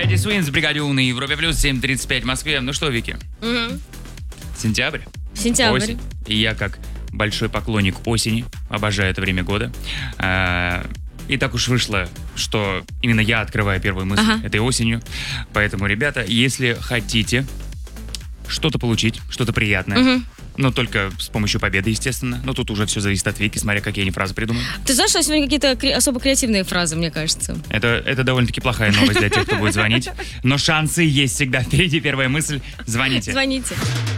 Тедди Свинс в бригаде У на Европе плюс 7:35 в Москве. Ну что, Вики? Сентябрь. Сентябрь. Осень. И я, как большой поклонник осени, обожаю это время года. И так уж вышло, что именно я открываю первую мысль этой осенью. Поэтому, ребята, если хотите что-то получить, что-то приятное, но только с помощью победы, естественно. Но тут уже все зависит от Вики, смотря какие они фразы придумают. Ты знаешь, что сегодня какие-то особо креативные фразы, мне кажется. Это довольно-таки плохая новость для тех, кто будет звонить. Но шансы есть всегда. Впереди первая мысль. Звоните. Звоните.